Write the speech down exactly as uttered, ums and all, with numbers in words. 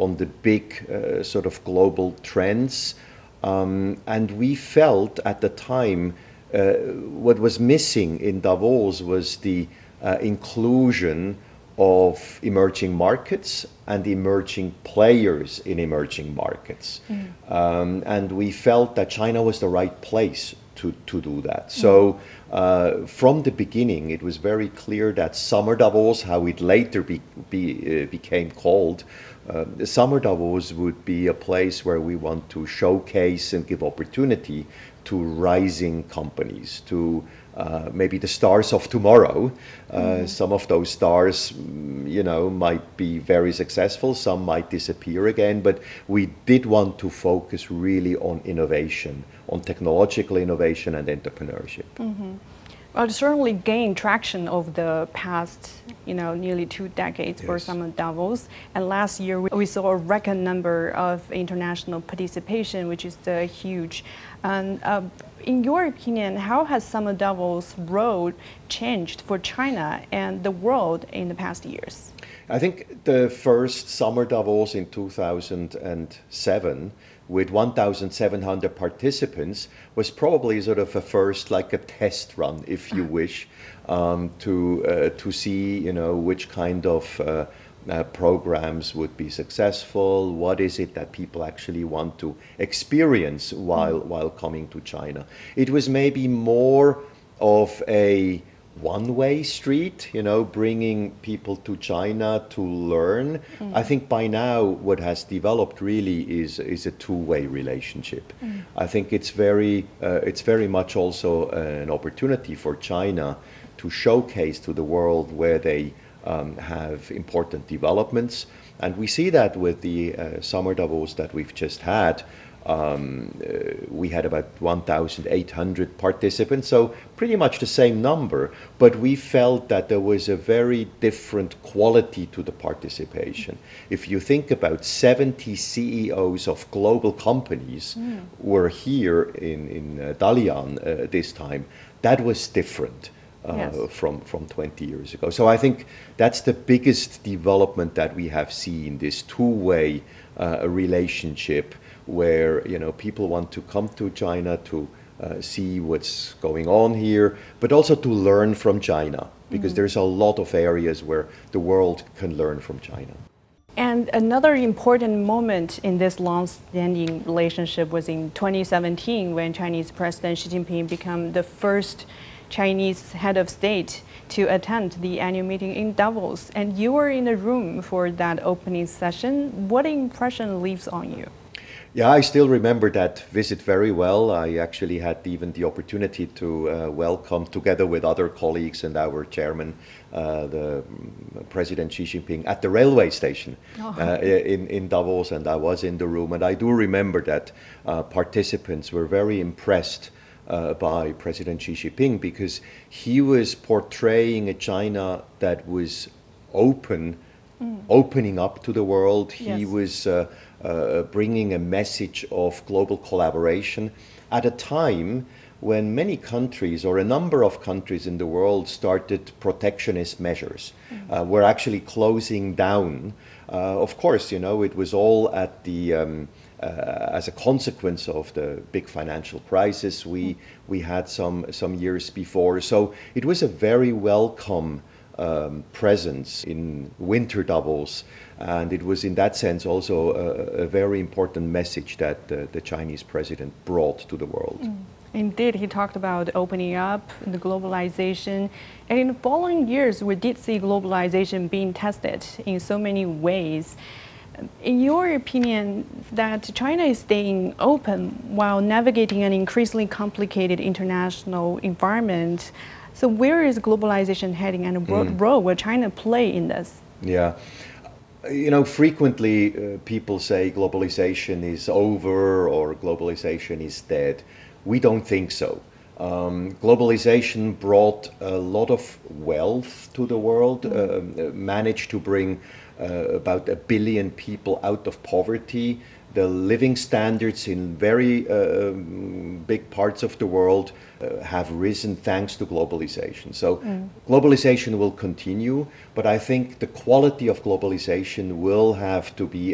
on the big uh, sort of global trends. Um, and we felt at the time uh, what was missing in Davos was the uh, inclusion of emerging markets and emerging players in emerging markets. Mm. Um, and we felt that China was the right place to, to do that. So uh, from the beginning, it was very clear that Summer Davos, how it later be, be, uh, became called, uh, the Summer Davos would be a place where we want to showcase and give opportunity to rising companies, to uh, maybe the stars of tomorrow. Uh, mm. Some of those stars, you know, might be very successful, some might disappear again, but we did want to focus really on innovation, on technological innovation and entrepreneurship. Mm-hmm. Well, it certainly gained traction over the past, you know, nearly two decades yes. for Summer Davos. And last year we, we saw a record number of international participation, which is uh, huge. And uh, in your opinion, how has Summer Davos' role changed for China and the world in the past years? I think the first Summer Davos in two thousand seven with one thousand seven hundred participants was probably sort of a first, like a test run, if you wish, um, to uh, to see, you know, which kind of uh, uh, programs would be successful. What is it that people actually want to experience while mm. while coming to China? It was maybe more of a one-way street, you know, bringing people to China to learn. Mm. I think by now what has developed really is is a two-way relationship. Mm. I think it's very uh, it's very much also an opportunity for China to showcase to the world where they um, have important developments, and we see that with the uh, Summer Davos that we've just had. Um, uh, we had about one thousand eight hundred participants, so pretty much the same number, but we felt that there was a very different quality to the participation. If you think about seventy C E Os of global companies mm. were here in, in uh, Dalian uh, this time, that was different. Uh, yes. from, from twenty years ago. So I think that's the biggest development that we have seen, this two-way uh, relationship where, you know, people want to come to China to uh, see what's going on here, but also to learn from China, because mm-hmm. there's a lot of areas where the world can learn from China. And another important moment in this long-standing relationship was in twenty seventeen, when Chinese President Xi Jinping became the first Chinese head of state to attend the annual meeting in Davos. And you were in the room for that opening session. What impression leaves on you? Yeah, I still remember that visit very well. I actually had even the opportunity to uh, welcome, together with other colleagues and our chairman, uh, the President Xi Jinping at the railway station oh. uh, in, in Davos, and I was in the room. And I do remember that uh, participants were very impressed Uh, by President Xi Jinping, because he was portraying a China that was open, mm. opening up to the world. He yes. was uh, uh, bringing a message of global collaboration at a time when many countries, or a number of countries in the world, started protectionist measures. Mm. Uh, were actually closing down. Uh, of course, you know, it was all at the um, Uh, as a consequence of the big financial crisis we we had some some years before. So it was a very welcome um, presence in Winter Davos, and it was in that sense also a, a very important message that uh, the Chinese president brought to the world. Mm. Indeed, he talked about opening up, the globalization, and in the following years we did see globalization being tested in so many ways. In your opinion, that China is staying open while navigating an increasingly complicated international environment, so where is globalization heading, and what mm. role will China play in this? Yeah. You know, frequently uh, people say globalization is over or globalization is dead. We don't think so. Um, globalization brought a lot of wealth to the world, mm. uh, managed to bring uh, about a billion people out of poverty. The living standards in very uh, big parts of the world uh, have risen thanks to globalization. So mm. globalization will continue, but I think the quality of globalization will have to be